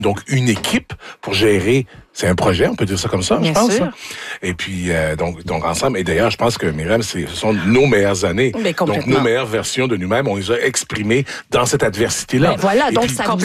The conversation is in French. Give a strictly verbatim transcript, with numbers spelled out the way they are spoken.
donc une équipe pour gérer. C'est un projet, on peut dire ça comme ça, Bien je pense. sûr. Hein? Et puis, euh, donc, donc, ensemble, et d'ailleurs, je pense que, Myriam, c'est, ce sont nos meilleures années. Mais donc, nos meilleures versions de nous-mêmes, on les a exprimées dans cette adversité-là. Ben voilà, et donc puis, ça